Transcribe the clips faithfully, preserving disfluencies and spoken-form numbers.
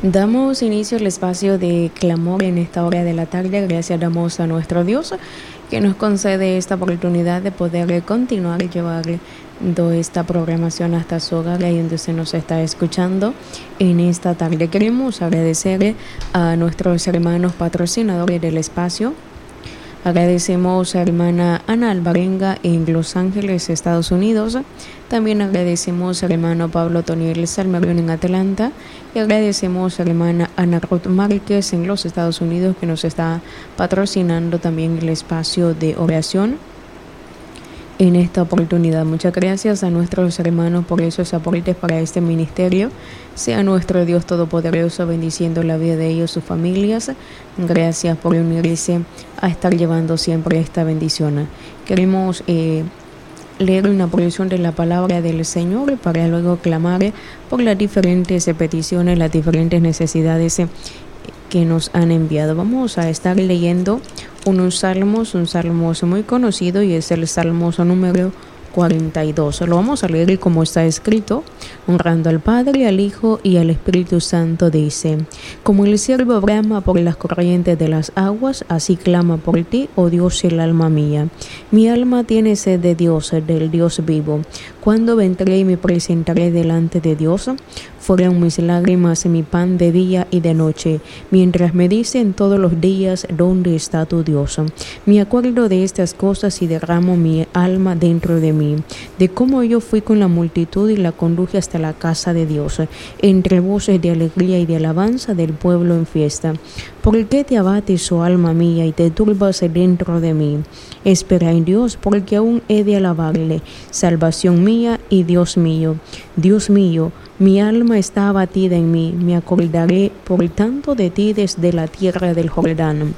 Damos inicio al espacio de clamor en esta hora de la tarde. Gracias damos a nuestro Dios que nos concede esta oportunidad de poder continuar llevando esta programación hasta su hogar, ahí donde se nos está escuchando en esta tarde. Queremos agradecer a nuestros hermanos patrocinadores del espacio. Agradecemos a hermana Ana Alvarenga en Los Ángeles, Estados Unidos. También agradecemos al hermano Pablo Toniel Salmarión en Atlanta. Y agradecemos a hermana Ana Ruth Márquez en los Estados Unidos, que nos está patrocinando también el espacio de oración en esta oportunidad. Muchas gracias a nuestros hermanos por esos aportes para este ministerio. Sea nuestro Dios Todopoderoso bendiciendo la vida de ellos, sus familias. Gracias por unirse a estar llevando siempre esta bendición. Queremos eh, leer una porción de la palabra del Señor para luego clamar por las diferentes peticiones, las diferentes necesidades que nos han enviado. Vamos a estar leyendo unos salmos, un salmo muy conocido, y es el salmo número cuarenta y dos. Lo vamos a leer como está escrito: honrando al Padre, al Hijo y al Espíritu Santo, dice: como el ciervo brama por las corrientes de las aguas, así clama por ti, oh Dios, el alma mía. Mi alma tiene sed de Dios, del Dios vivo. ¿Cuándo vendré y me presentaré delante de Dios? Fueron mis lágrimas mi pan de día y de noche, mientras me dicen todos los días: ¿dónde está tu Dios? Me acuerdo de estas cosas y derramo mi alma dentro de mí, de cómo yo fui con la multitud y la conduje hasta la casa de Dios, entre voces de alegría y de alabanza del pueblo en fiesta. ¿Por qué te abates, oh alma mía, y te turbas dentro de mí? Espera en Dios, porque aún he de alabarle, salvación mía y Dios mío. Dios mío, mi alma está abatida en mí, me acordaré por tanto de ti desde la tierra del Jordán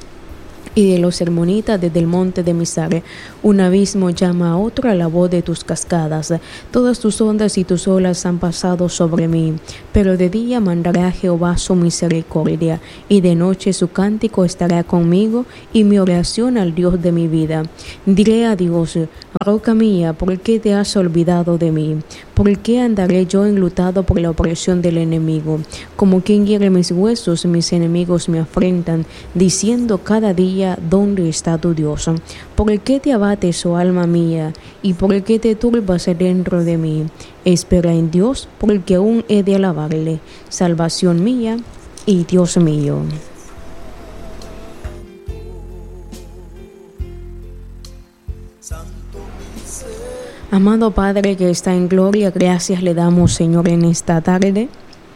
y de los hermonitas desde el monte de Mizar. Un abismo llama a otro a la voz de tus cascadas. Todas tus ondas y tus olas han pasado sobre mí. Pero de día mandará Jehová su misericordia, y de noche su cántico estará conmigo, y mi oración al Dios de mi vida. Diré a Dios: roca mía, ¿por qué te has olvidado de mí? ¿Por qué andaré yo enlutado por la opresión del enemigo? Como quien hiere mis huesos, mis enemigos me afrentan, diciendo cada día: ¿dónde está tu Dios? ¿Por qué te abates, oh alma mía, y por qué te turbas dentro de mí? Espera en Dios, porque aún he de alabarle, salvación mía y Dios mío. Amado Padre que está en gloria, gracias le damos, Señor, en esta tarde.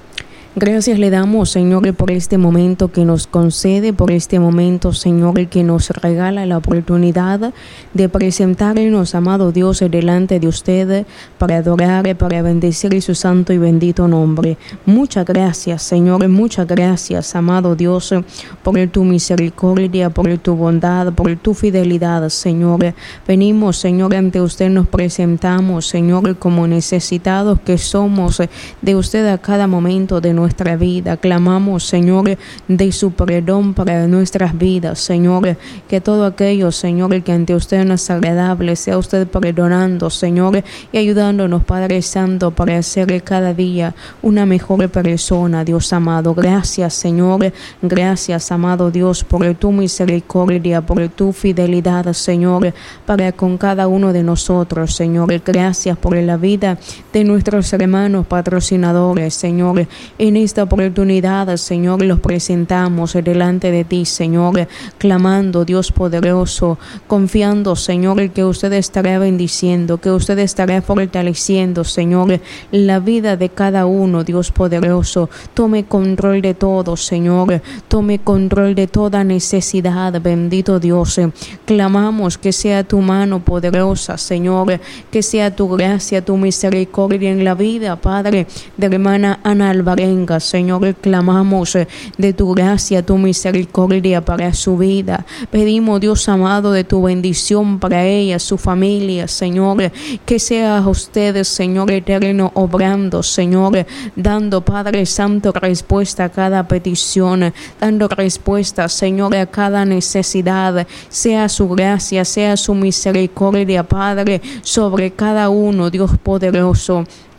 Gracias le damos, Señor, por este momento que nos concede, por este momento, Señor, que nos regala la oportunidad de presentarnos, amado Dios, delante de usted para adorar, para bendecir su santo y bendito nombre. Muchas gracias, Señor, muchas gracias, amado Dios, por tu misericordia, por tu bondad, por tu fidelidad, Señor. Venimos, Señor, ante usted nos presentamos, Señor, como necesitados que somos de usted a cada momento de nuestra vida. Clamamos, Señor, de su perdón para nuestras vidas, Señor, que todo aquello, Señor, que ante usted no es agradable, sea usted perdonando, Señor, y ayudándonos, Padre Santo, para hacer cada día una mejor persona, Dios amado. Gracias, Señor, gracias, amado Dios, por tu misericordia, por tu fidelidad, Señor, para con cada uno de nosotros, Señor. Gracias por la vida de nuestros hermanos patrocinadores, Señor. En esta oportunidad, Señor, los presentamos delante de ti, Señor, clamando, Dios poderoso, confiando, Señor, que usted estará bendiciendo, que usted estará fortaleciendo, Señor, la vida de cada uno, Dios poderoso. Tome control de todo, Señor, tome control de toda necesidad, bendito Dios. Clamamos que sea tu mano poderosa, Señor, que sea tu gracia, tu misericordia en la vida, Padre, de hermana Ana Alvarenga. Señor, clamamos de tu gracia, tu misericordia para su vida. Pedimos, Dios amado, de tu bendición para ella, su familia, Señor, que sea usted, Señor eterno, obrando, Señor, dando, Padre Santo, respuesta a cada petición, dando respuesta, Señor, a cada necesidad. Sea su gracia, sea su misericordia, Padre, sobre cada uno, Dios poderoso.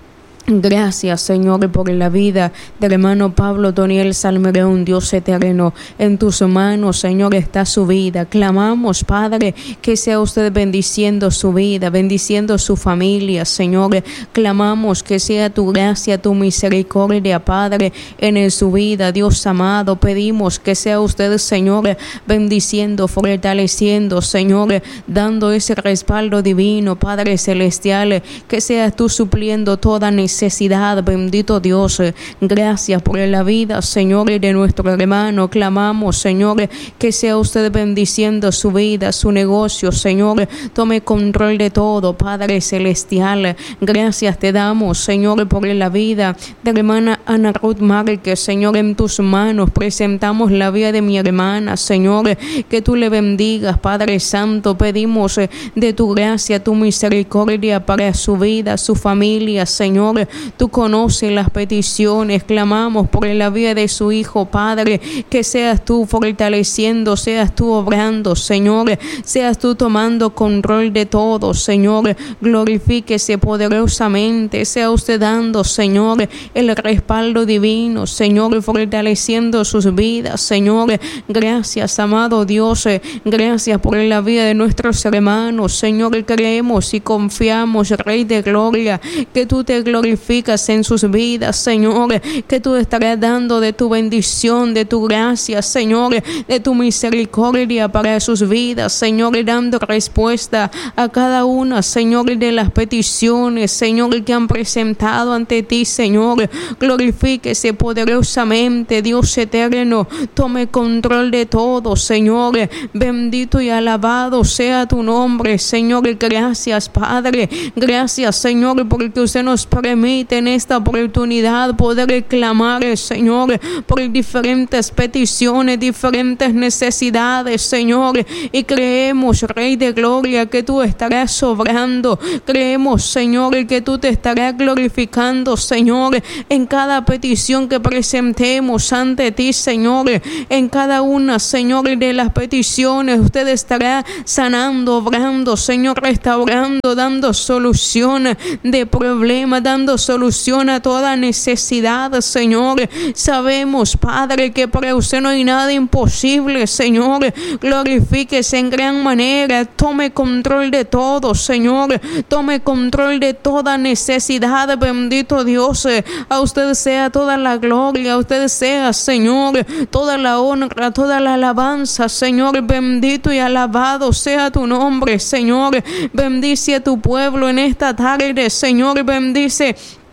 Gracias, Señor, por la vida del hermano Pablo Toniel Salmerón, Dios eterno. En tus manos, Señor, está su vida. Clamamos, Padre, que sea usted bendiciendo su vida, bendiciendo su familia, Señor. Clamamos que sea tu gracia, tu misericordia, Padre, en su vida, Dios amado. Pedimos que sea usted, Señor, bendiciendo, fortaleciendo, Señor, dando ese respaldo divino, Padre celestial, que seas tú supliendo toda necesidad. Necesidad, bendito Dios, gracias por la vida, Señor, de nuestro hermano. Clamamos, Señor, que sea usted bendiciendo su vida, su negocio, Señor. Tome control de todo, Padre celestial. Gracias te damos, Señor, por la vida de la hermana Ana Ruth Márquez, Señor. En tus manos presentamos la vida de mi hermana, Señor. Que tú le bendigas, Padre Santo. Pedimos de tu gracia, tu misericordia para su vida, su familia, Señor. Tú conoces las peticiones. Clamamos por la vida de su hijo, Padre, que seas tú fortaleciendo, seas tú obrando, Señor, seas tú tomando control de todo, Señor. Glorifíquese poderosamente, sea usted dando, Señor, el respaldo divino, Señor, fortaleciendo sus vidas, Señor. Gracias, amado Dios, gracias por la vida de nuestros hermanos, Señor. Creemos y confiamos, Rey de Gloria, que tú te glorificas en sus vidas, Señor, que tú estarás dando de tu bendición, de tu gracia, Señor, de tu misericordia para sus vidas, Señor, dando respuesta a cada una, Señor, de las peticiones, Señor, que han presentado ante ti, Señor. Glorifíquese poderosamente, Dios eterno. Tome control de todo, Señor. Bendito y alabado sea tu nombre, Señor. Gracias, Padre. Gracias, Señor, porque usted nos permite en esta oportunidad poder clamar, Señor, por diferentes peticiones, diferentes necesidades, Señor, y creemos, Rey de Gloria, que tú estarás sobrando. Creemos, Señor, que tú te estarás glorificando, Señor, en cada petición que presentemos ante ti, Señor. En cada una, Señor, de las peticiones usted estará sanando, obrando, Señor, restaurando, dando solución de problemas, dando solución a toda necesidad, Señor. Sabemos, Padre, que para usted no hay nada imposible, Señor. Glorifíquese en gran manera. Tome control de todo, Señor. Tome control de toda necesidad, bendito Dios. A usted sea toda la gloria, a usted sea, Señor, toda la honra, toda la alabanza, Señor. Bendito y alabado sea tu nombre, Señor. Bendice a tu pueblo en esta tarde, Señor. Bendice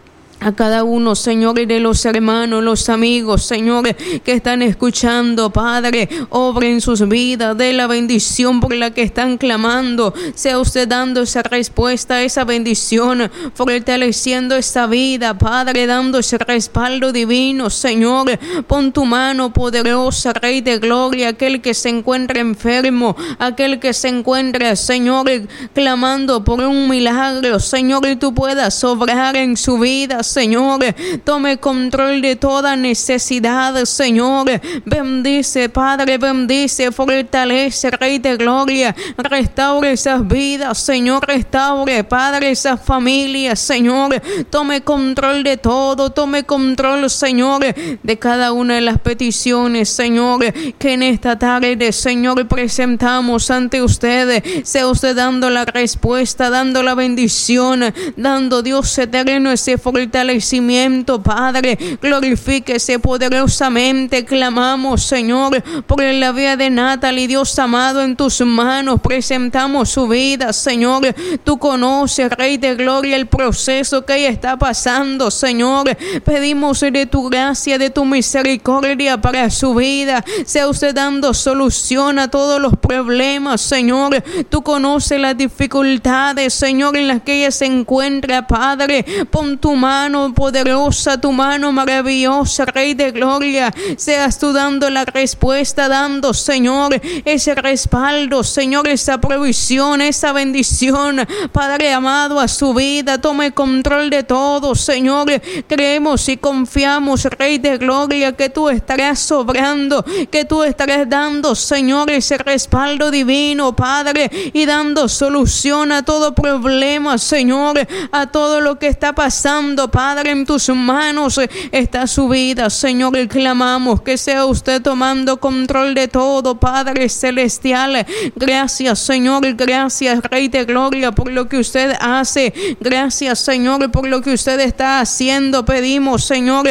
a cada uno, Señor, de los hermanos, los amigos, Señor, que están escuchando, Padre. Obra en sus vidas, de la bendición por la que están clamando. Sea usted dando esa respuesta, esa bendición, fortaleciendo esa vida, Padre, dando ese respaldo divino, Señor. Pon tu mano poderosa, Rey de Gloria, aquel que se encuentra enfermo, aquel que se encuentra, Señor, clamando por un milagro, Señor, y tú puedas obrar en su vida, Señor. Tome control de toda necesidad, Señor. Bendice, Padre, bendice, fortalece, Rey de Gloria. Restaure esas vidas, Señor. Restaure, Padre, esas familias, Señor. Tome control de todo. Tome control, Señor, de cada una de las peticiones, Señor, que en esta tarde, Señor, presentamos ante usted. Sea usted dando la respuesta, dando la bendición, dando, Dios eterno, ese fortalecimiento, Padre. Glorifíquese poderosamente. Clamamos, Señor, por la vida de Natalie, Dios amado, en tus manos presentamos su vida, Señor. Tú conoces, Rey de Gloria, el proceso que ella está pasando, Señor. Pedimos de tu gracia, de tu misericordia para su vida. Sea usted dando solución a todos los problemas, Señor. Tú conoces las dificultades, Señor, en las que ella se encuentra, Padre. Pon tu mano poderosa, tu mano maravillosa, Rey de Gloria. Seas tú dando la respuesta, dando, Señor, ese respaldo, Señor, esa provisión, esa bendición, Padre amado, a su vida. Tome control de todo, Señor. Creemos y confiamos, Rey de Gloria, que tú estarás sobrando, que tú estarás dando, Señor, ese respaldo divino, Padre, y dando solución a todo problema, Señor, a todo lo que está pasando, Padre, en tus manos está su vida, Señor, y clamamos que sea usted tomando control de todo, Padre celestial. Gracias, Señor, gracias, Rey de Gloria, por lo que usted hace. Gracias, Señor, por lo que usted está haciendo. Pedimos, Señor,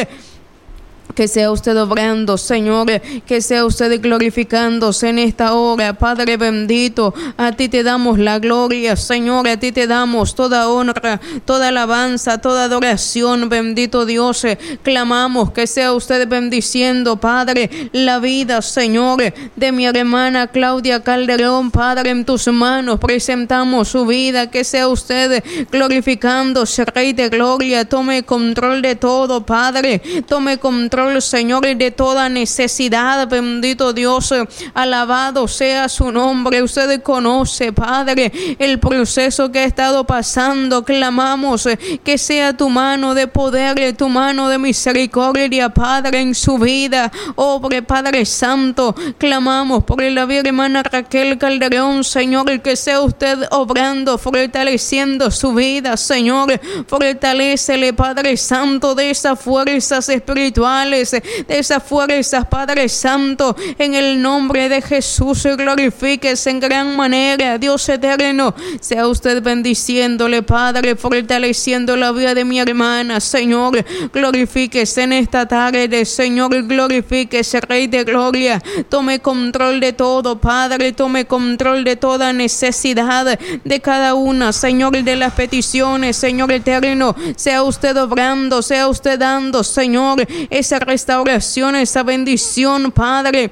que sea usted obrando, Señor, que sea usted glorificándose en esta hora, Padre bendito. A ti te damos la gloria, Señor, a ti te damos toda honra, toda alabanza, toda adoración, bendito Dios. Clamamos que sea usted bendiciendo, Padre, la vida, Señor, de mi hermana Claudia Calderón, Padre, en tus manos presentamos su vida, que sea usted glorificándose, Rey de Gloria. Tome control de todo, Padre, tome control, Señor, de toda necesidad, bendito Dios. Alabado sea su nombre. Usted conoce, Padre, el proceso que ha estado pasando. Clamamos que sea tu mano de poder, tu mano de misericordia, Padre, en su vida. Obre, Padre Santo. Clamamos por la hermana Raquel Calderón, Señor, que sea usted obrando, fortaleciendo su vida, Señor. Fortalécele, Padre Santo, de esas fuerzas espirituales, de esas fuerzas, Padre Santo, en el nombre de Jesús. Glorifíquese en gran manera, Dios eterno. Sea usted bendiciéndole, Padre, fortaleciendo la vida de mi hermana, Señor. Glorifíquese en esta tarde, Señor. Glorifíquese, Rey de Gloria. Tome control de todo, Padre. Tome control de toda necesidad de cada una, Señor, de las peticiones, Señor eterno. Sea usted obrando, sea usted dando, Señor, esa restauración, esa bendición, Padre.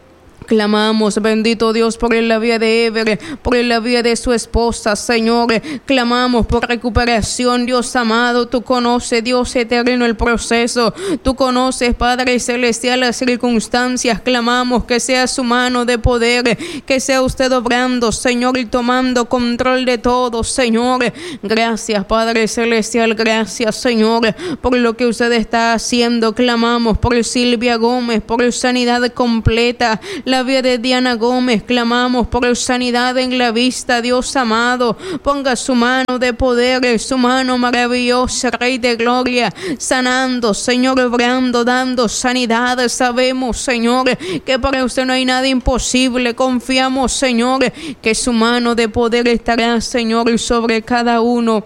Clamamos, bendito Dios, por la vida de Ever, por la vida de su esposa, Señor. Clamamos por recuperación, Dios amado. Tú conoces, Dios eterno, el proceso. Tú conoces, Padre celestial, las circunstancias. Clamamos que sea su mano de poder, que sea usted obrando, Señor, y tomando control de todo, Señor. Gracias, Padre celestial. Gracias, Señor, por lo que usted está haciendo. Clamamos por Silvia Gómez, por sanidad completa. La vida de Diana Gómez, clamamos por sanidad en la vista, Dios amado. Ponga su mano de poder, su mano maravillosa, Rey de Gloria, sanando, Señor, obrando, dando sanidad. Sabemos, Señor, que para usted no hay nada imposible. Confiamos, Señor, que su mano de poder estará, Señor, sobre cada uno.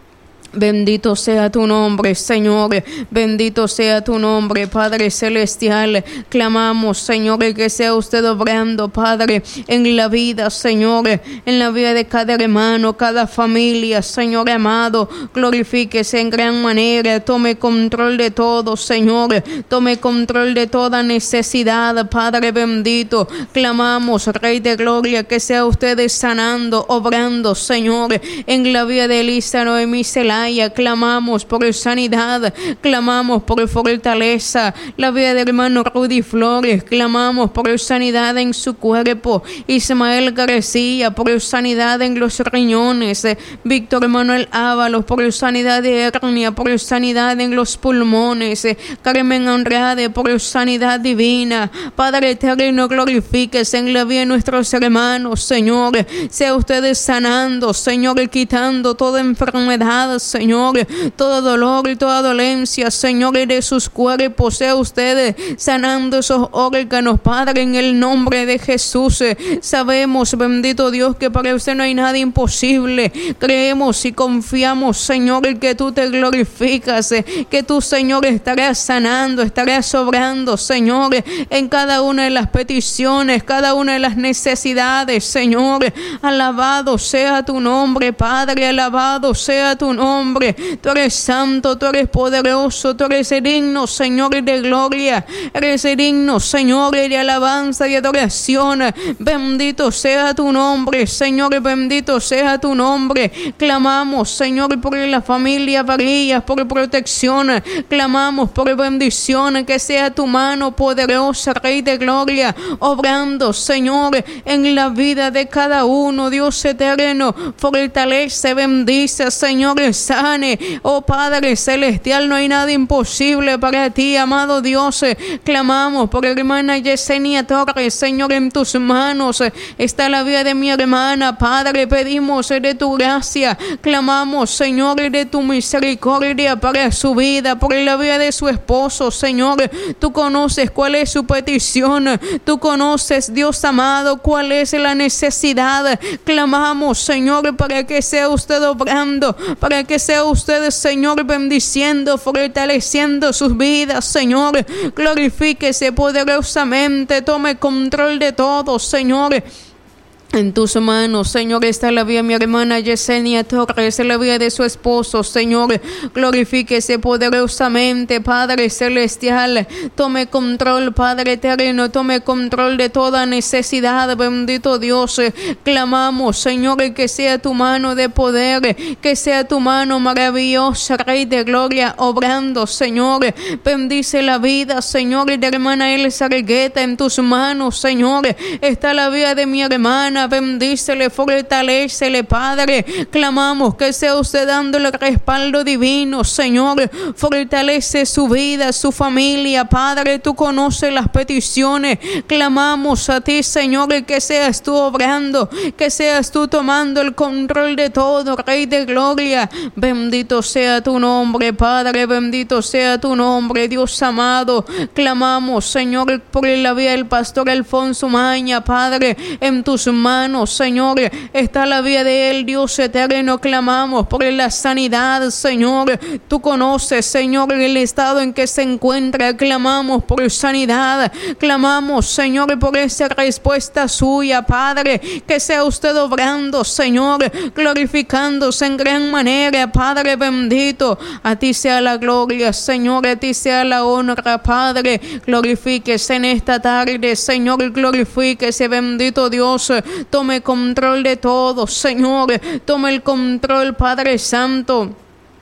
Bendito sea tu nombre, Señor. Bendito sea tu nombre, Padre celestial. Clamamos, Señor, que sea usted obrando, Padre, en la vida, Señor, en la vida de cada hermano, cada familia, Señor amado. Glorifíquese en gran manera. Tome control de todo, Señor. Tome control de toda necesidad, Padre bendito. Clamamos, Rey de Gloria, que sea usted sanando, obrando, Señor, en la vida de Elisa Noemí Celaya. Clamamos por sanidad, clamamos por fortaleza, la vida del hermano Rudy Flores. Clamamos por sanidad en su cuerpo. Ismael García, por sanidad en los riñones. Víctor Manuel Ábalos, por sanidad de hernia, por sanidad en los pulmones. Carmen Andrade, por sanidad divina. Padre eterno, glorifíquese en la vida de nuestros hermanos, Señor. Sea usted sanando, Señor, quitando toda enfermedad, Señor, todo dolor y toda dolencia, Señor, de sus cuerpos. Sea usted sanando esos órganos, Padre, en el nombre de Jesús. Sabemos, bendito Dios, que para usted no hay nada imposible. Creemos y confiamos, Señor, que tú te glorificas, que tú, Señor, estarás sanando, estarás obrando, Señor, en cada una de las peticiones, cada una de las necesidades, Señor. Alabado sea tu nombre, Padre, alabado sea tu nombre. Tú eres santo, tú eres poderoso, tú eres digno, Señor, de gloria. Eres digno, Señor, de alabanza y adoración. Bendito sea tu nombre, Señor, bendito sea tu nombre. Clamamos, Señor, por la familia Varillas, por protección. Clamamos por bendición, que sea tu mano poderosa, Rey de Gloria, obrando, Señor, en la vida de cada uno. Dios eterno, fortalece, bendice, Señor, sane. Oh Padre celestial, no hay nada imposible para ti, amado Dios. Clamamos por la hermana Yesenia Torres, Señor, en tus manos está la vida de mi hermana. Padre, pedimos de tu gracia, clamamos, Señor, de tu misericordia para su vida, por la vida de su esposo. Señor, tú conoces cuál es su petición, tú conoces, Dios amado, cuál es la necesidad. Clamamos, Señor, para que sea usted obrando, para que sea usted, Señor, bendiciendo, fortaleciendo sus vidas. Señor, glorifíquese poderosamente, tome control de todo, Señor. En tus manos, Señor, está la vida de mi hermana Yesenia Torres, la vida de su esposo. Señor, glorifíquese poderosamente, Padre celestial. Tome control, Padre eterno, tome control de toda necesidad, bendito Dios. Clamamos, Señor, que sea tu mano de poder, que sea tu mano maravillosa, Rey de gloria, obrando, Señor. Bendice la vida, Señor, de hermana Elsa Regueta. En tus manos, Señor, está la vida de mi hermana. Bendícele, fortalécele, Padre. Clamamos que sea usted dándole respaldo divino, Señor. Fortalece su vida, su familia, Padre. Tú conoces las peticiones. Clamamos a ti, Señor, que seas tú obrando, que seas tú tomando el control de todo, Rey de gloria. Bendito sea tu nombre, Padre. Bendito sea tu nombre, Dios amado. Clamamos, Señor, por la vida del pastor Alfonso Maña, Padre. En tus manos, Señor, está la vida de él, Dios eterno. Clamamos por la sanidad, Señor. Tú conoces, Señor, el estado en que se encuentra. Clamamos por sanidad. Clamamos, Señor, por esa respuesta suya, Padre. Que sea usted obrando, Señor, glorificándose en gran manera, Padre bendito. A ti sea la gloria, Señor, a ti sea la honra, Padre. Glorifíquese en esta tarde, Señor, glorifíquese, bendito Dios. Tome control de todo, Señor. Tome el control, Padre Santo,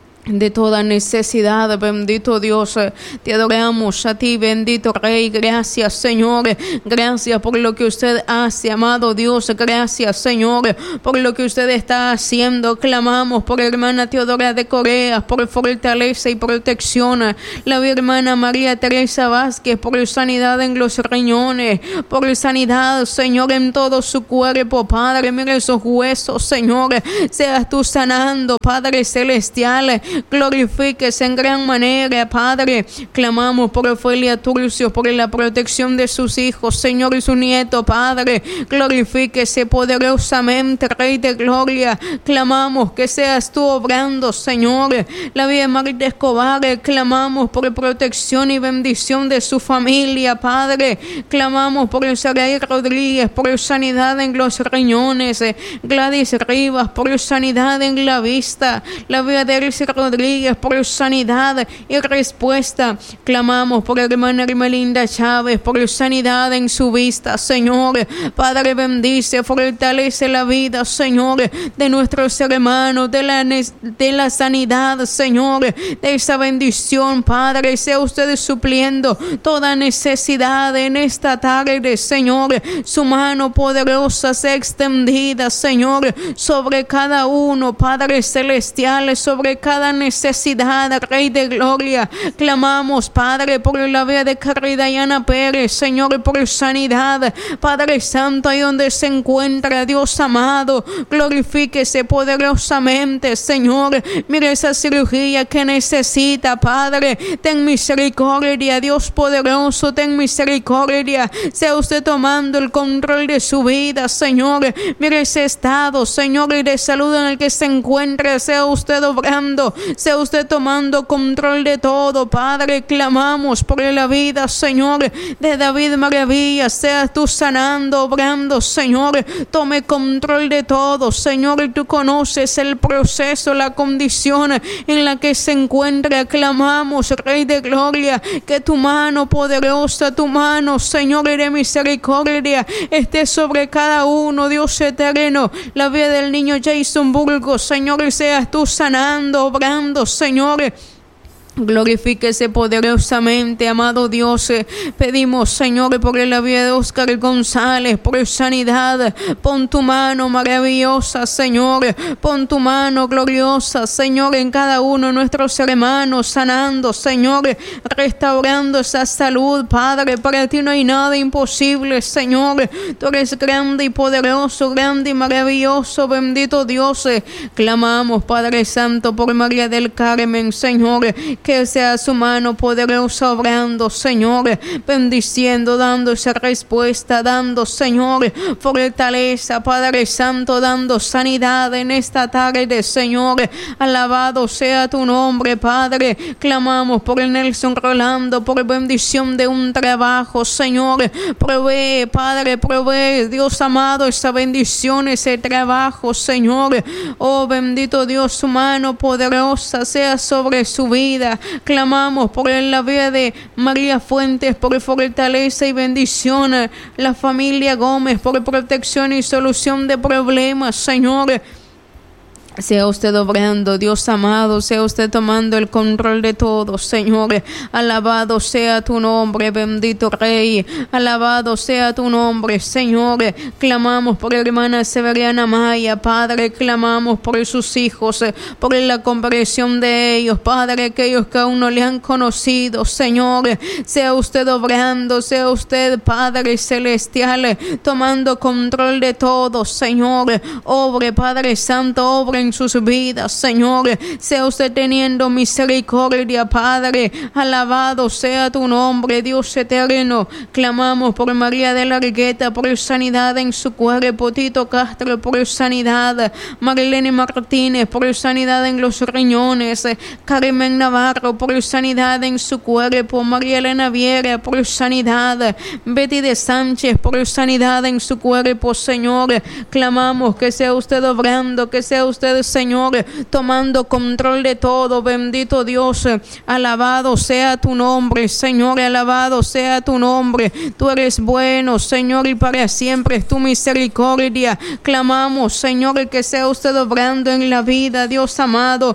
de toda necesidad, bendito Dios. Te adoramos a ti, bendito Rey. Gracias, Señor. Gracias por lo que usted hace, amado Dios. Gracias, Señor, por lo que usted está haciendo. Clamamos por hermana Teodora de Corea, por fortaleza y protección. La hermana María Teresa Vázquez, por sanidad en los riñones, por sanidad, Señor, en todo su cuerpo, Padre. Mira esos huesos, Señor. Seas tú sanando, Padre celestial. Glorifíquese en gran manera, Padre. Clamamos por Ofelia Turcio, por la protección de sus hijos, Señor, y su nieto, Padre. Glorifíquese poderosamente, Rey de gloria. Clamamos que seas tú obrando, Señor. La vida de Marta Escobar, clamamos por protección y bendición de su familia, Padre. Clamamos por Saray Rodríguez, por sanidad en los riñones. Gladys Rivas, por sanidad en la vista. La vida de Elsa Rodríguez, por sanidad y respuesta. Clamamos por hermana Hermelinda Chávez, por sanidad en su vista, Señor. Padre, bendice, fortalece la vida, Señor, de nuestros hermanos, de la, de la sanidad, Señor, de esa bendición, Padre. Sea usted supliendo toda necesidad en esta tarde, Señor. Su mano poderosa sea extendida, Señor, sobre cada uno, Padre celestial, sobre cada necesidad, Rey de gloria. Clamamos, Padre, por la vida de Carrie Diana Pérez, Señor, por sanidad, Padre Santo, ahí donde se encuentra, Dios amado. Glorifíquese poderosamente, Señor. Mire esa cirugía que necesita, Padre. Ten misericordia, Dios poderoso, ten misericordia. Sea usted tomando el control de su vida, Señor. Mire ese estado, Señor, y de salud en el que se encuentra. Sea usted obrando, sea usted tomando control de todo, Padre. Clamamos por la vida, Señor, de David Maravilla. Seas tú sanando, obrando, Señor. Tome control de todo, Señor, y tú conoces el proceso, la condición en la que se encuentra. Clamamos, Rey de gloria, que tu mano poderosa, tu mano, Señor, de misericordia, esté sobre cada uno, Dios eterno. La vida del niño Jason Burgos, Señor, y seas tú sanando, obrando, Señor. Glorifíquese poderosamente, amado Dios. Pedimos, Señor, por la vida de Oscar González, por sanidad. Pon tu mano maravillosa, Señor. Pon tu mano gloriosa, Señor, en cada uno de nuestros hermanos, sanando, Señor, restaurando esa salud, Padre. Para ti no hay nada imposible, Señor. Tú eres grande y poderoso, grande y maravilloso, bendito Dios. Clamamos, Padre Santo, por María del Carmen, Señor, que sea su mano poderosa obrando, Señor, bendiciendo, dando esa respuesta, dando, Señor, fortaleza, Padre Santo, dando sanidad en esta tarde, Señor. Alabado sea tu nombre, Padre. Clamamos por el Nelson Rolando, por bendición de un trabajo, Señor. Provee, Padre, provee, Dios amado, esa bendición, ese trabajo, Señor. Oh, bendito Dios, su mano poderosa sea sobre su vida. Clamamos por la vida de María Fuentes, por fortaleza y bendición. La familia Gómez, por protección y solución de problemas, Señor. Sea usted obrando, Dios amado, sea usted tomando el control de todo, Señor. Alabado sea tu nombre, bendito Rey. Alabado sea tu nombre, Señor. Clamamos por la hermana Severiana Maya, Padre. Clamamos por sus hijos, por la comprensión de ellos, Padre. Aquellos que aún no le han conocido, Señor. Sea usted obrando, sea usted, Padre Celestial, tomando control de todo, Señor. Obre, Padre Santo, obre en sus vidas, Señor. Sea usted teniendo misericordia, Padre. Alabado sea tu nombre, Dios eterno. Clamamos por María de la Argueta, por sanidad en su cuerpo. Tito Castro, por sanidad. Marilene Martínez, por sanidad en los riñones. Carmen Navarro, por sanidad en su cuerpo. María Elena Viera, por sanidad. Betty de Sánchez, por sanidad en su cuerpo, Señor. Clamamos que sea usted obrando, que sea usted, Señor, tomando control de todo, bendito Dios. Alabado sea tu nombre, Señor, alabado sea tu nombre. Tú eres bueno, Señor, y para siempre es tu misericordia. Clamamos, Señor, que sea usted obrando en la vida, Dios amado,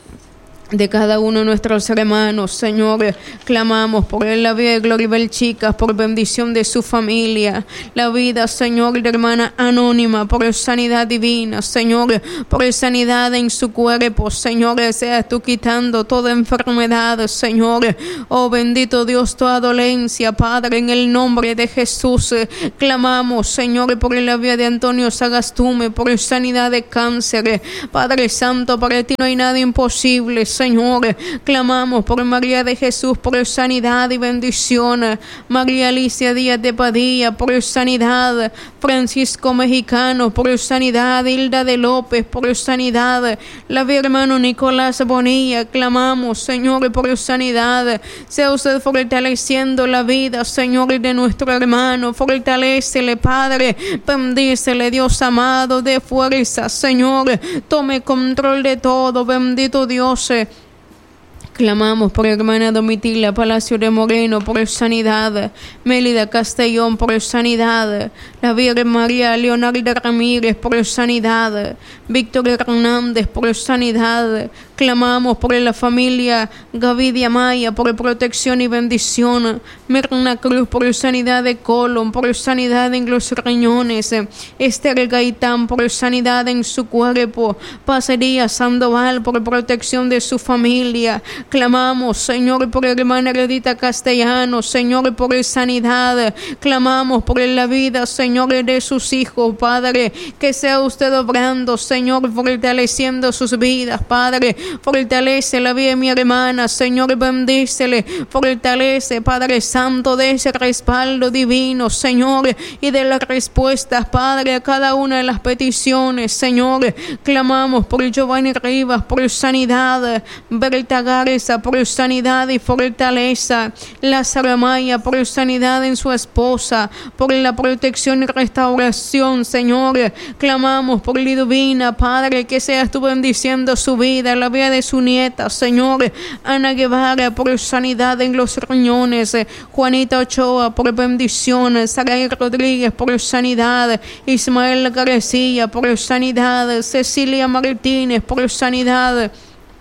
de cada uno de nuestros hermanos, Señor. Clamamos por la vida de Gloribel Chicas, por bendición de su familia, la vida, Señor, de hermana Anónima, por sanidad divina, Señor, por sanidad en su cuerpo, Señor. Seas tú quitando toda enfermedad, Señor. Oh, bendito Dios, toda dolencia, Padre, en el nombre de Jesús. Clamamos, Señor, por la vida de Antonio Sagastume, por sanidad de cáncer, Padre Santo. Para ti no hay nada imposible, Señor. Clamamos por María de Jesús, por sanidad y bendición. María Alicia Díaz de Padilla, por sanidad. Francisco Mexicano, por sanidad. Hilda de López, por sanidad. La vida hermano Nicolás Bonilla, clamamos, Señor, por sanidad. Sea usted fortaleciendo la vida, Señor, de nuestro hermano. Fortalécele, Padre. Bendícele, Dios amado, de fuerza, Señor. Tome control de todo, bendito Dios. Clamamos por hermana Domitila Palacio de Moreno, por sanidad. Mélida Castellón, por sanidad. La Virgen María Leonardo Ramírez, por sanidad. Víctor Hernández, por sanidad. Clamamos por la familia Gavidia Maya, por protección y bendición. Mirna Cruz, por sanidad de colon, por sanidad en los riñones. Esther Gaitán, por sanidad en su cuerpo. Pasería Sandoval, por protección de su familia. Clamamos, Señor, por hermana Heredita Castellano, Señor, por sanidad. Clamamos por la vida, Señor, de sus hijos, Padre. Que sea usted obrando, Señor, fortaleciendo sus vidas, Padre. Fortalece la vida de mi hermana, Señor, bendícele. Fortalece, Padre Santo, de ese respaldo divino, Señor, y de las respuestas, Padre, a cada una de las peticiones, Señor. Clamamos por Giovanni Rivas, por sanidad. Berta Garza, por sanidad y fortaleza. Lázaro Amaya, por sanidad en su esposa, por la protección y restauración, Señor. Clamamos por Liduvina, Padre, que seas tú bendiciendo su vida, la vida de su nieta, Señor. Ana Guevara, por sanidad en los riñones. Juanita Ochoa, por bendición. Saray Rodríguez, por sanidad. Ismael García, por sanidad. Cecilia Martínez, por sanidad.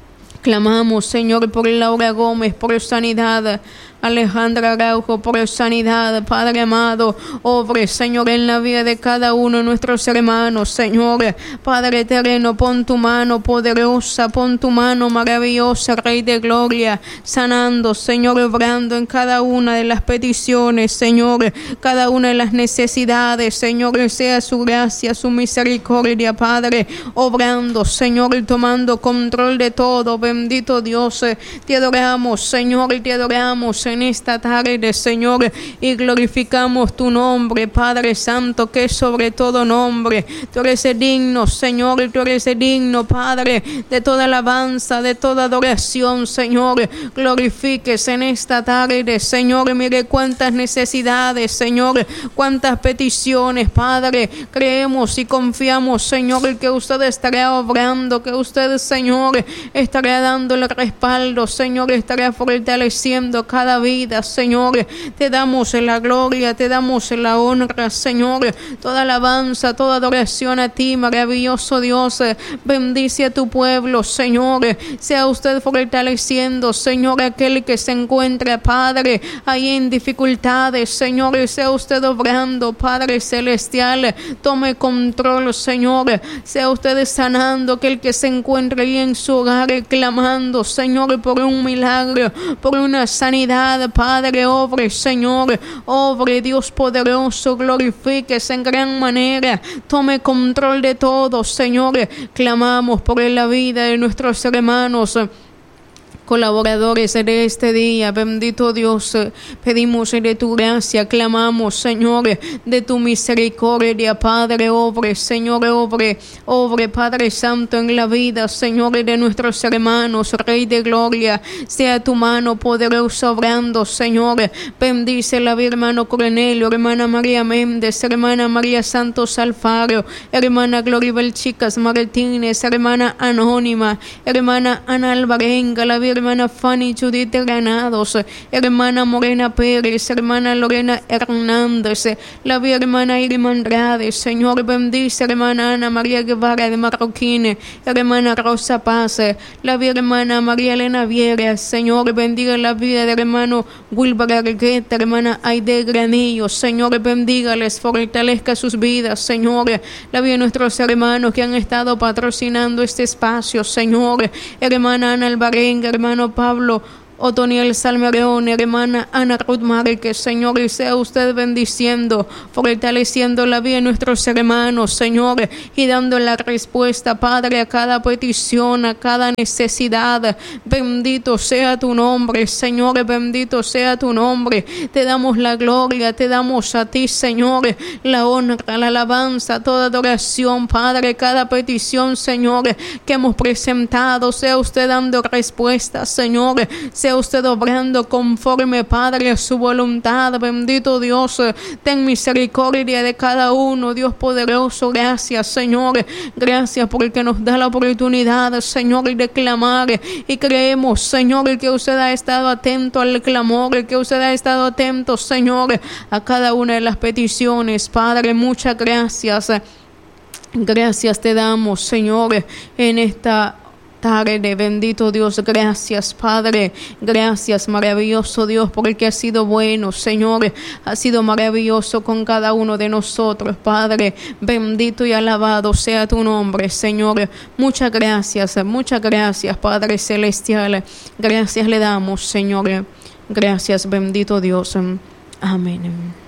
Clamamos, Señor, por Laura Gómez, por sanidad. Alejandra Araujo, por sanidad, Padre amado, obre, Señor, en la vida de cada uno de nuestros hermanos, Señor, Padre eterno, pon tu mano poderosa, pon tu mano maravillosa, Rey de gloria, sanando, Señor, obrando en cada una de las peticiones, Señor, cada una de las necesidades, Señor, sea su gracia, su misericordia, Padre, obrando, Señor, y tomando control de todo, bendito Dios, te adoramos, Señor, y te adoramos en esta tarde, Señor, y glorificamos tu nombre, Padre Santo, que es sobre todo nombre. Tú eres digno, Señor, y tú eres digno, Padre, de toda alabanza, de toda adoración, Señor. Glorifiques en esta tarde, Señor. Mire cuántas necesidades, Señor, cuántas peticiones, Padre. Creemos y confiamos, Señor, que usted estará obrando, que usted, Señor, estará dando el respaldo, Señor, estará fortaleciendo cada vida, Señor. Te damos la gloria, te damos la honra, Señor, toda alabanza, toda adoración a ti, maravilloso Dios. Bendice a tu pueblo, Señor. Sea usted fortaleciendo, Señor, aquel que se encuentra, Padre, ahí en dificultades, Señor. Sea usted obrando, Padre celestial. Tome control, Señor. Sea usted sanando aquel que se encuentra ahí en su hogar, clamando, Señor, por un milagro, por una sanidad, Padre. Obre, Señor, obre, Dios poderoso, glorifiques en gran manera, tome control de todo, Señor. Clamamos por la vida de nuestros hermanos colaboradores de este día, bendito Dios, pedimos de tu gracia, clamamos, Señor, de tu misericordia, Padre, obre, Señor, obre, obre, Padre Santo, en la vida, Señor, de nuestros hermanos, Rey de gloria, sea tu mano poderosa obrando, Señor. Bendice la vida, hermano Cornelio, hermana María Méndez, hermana María Santos Alfaro, hermana Gloribel Chicas Martínez, hermana Anónima, hermana Ana Alvarenga, la vida hermana Fanny Judith Granados, hermana Morena Pérez, hermana Lorena Hernández, la vida hermana Irma Andrade, Señor, bendice hermana Ana María Guevara de Marroquín, hermana Rosa Paz, la vida hermana María Elena Vieras, Señor, bendiga la vida del hermano Wilber Argueta, hermana Aide Granillo, Señor, bendígales, fortalezca sus vidas, Señor, la vida de nuestros hermanos que han estado patrocinando este espacio, Señor, hermana Ana Alvarenga, hermano Pablo Otoniel Salmerón, hermana Ana Ruth Márquez, Señor, y sea usted bendiciendo, fortaleciendo la vida de nuestros hermanos, Señor, y dando la respuesta, Padre, a cada petición, a cada necesidad. Bendito sea tu nombre, Señor, bendito sea tu nombre. Te damos la gloria, te damos a ti, Señor, la honra, la alabanza, toda adoración, Padre, cada petición, Señor, que hemos presentado, sea usted dando respuesta, Señor, sea usted obrando conforme, Padre, a su voluntad. Bendito Dios, ten misericordia de cada uno, Dios poderoso. Gracias, Señor, gracias porque nos da la oportunidad, Señor, de clamar, y creemos, Señor, que usted ha estado atento al clamor, que usted ha estado atento, Señor, a cada una de las peticiones, Padre. Muchas gracias, gracias te damos, Señor, en esta tarde, bendito Dios. Gracias, Padre, gracias, maravilloso Dios, porque has sido bueno, Señor, ha sido maravilloso con cada uno de nosotros, Padre. Bendito y alabado sea tu nombre, Señor. Muchas gracias, muchas gracias, Padre celestial. Gracias le damos, Señor. Gracias, bendito Dios. Amén.